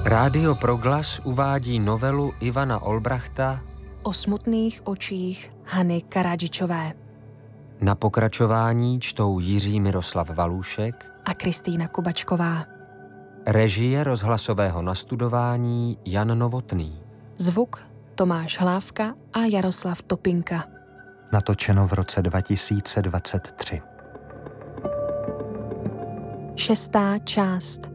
Rádio Proglas uvádí novelu Ivana Olbrachta O smutných očích Hany Karadžičové Na pokračování čtou Jiří Miroslav Valůšek a Kristýna Kubačková. Režie rozhlasového nastudování Jan Novotný. Zvuk Tomáš Hlávka a Jaroslav Topinka. Natočeno v roce 2023. 6. část.